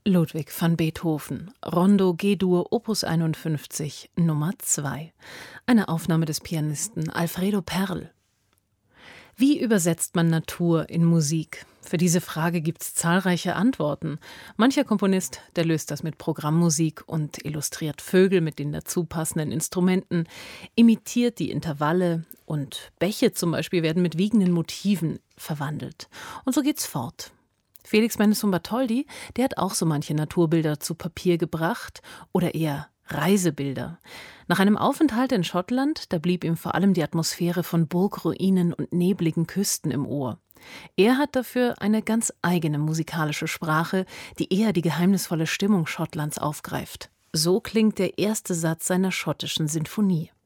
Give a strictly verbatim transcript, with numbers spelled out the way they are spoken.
Ludwig van Beethoven, Rondo G-Dur Opus einundfünfzig, Nummer zwei. Eine Aufnahme des Pianisten Alfredo Perl. Wie übersetzt man Natur in Musik? Für diese Frage gibt es zahlreiche Antworten. Mancher Komponist, der löst das mit Programmmusik und illustriert Vögel mit den dazu passenden Instrumenten, imitiert die Intervalle und Bäche zum Beispiel werden mit wiegenden Motiven verwandelt. Und so geht's fort. Felix Mendelssohn-Bartholdy, der hat auch so manche Naturbilder zu Papier gebracht oder eher Reisebilder. Nach einem Aufenthalt in Schottland, da blieb ihm vor allem die Atmosphäre von Burgruinen und nebligen Küsten im Ohr. Er hat dafür eine ganz eigene musikalische Sprache, die eher die geheimnisvolle Stimmung Schottlands aufgreift. So klingt der erste Satz seiner schottischen Sinfonie.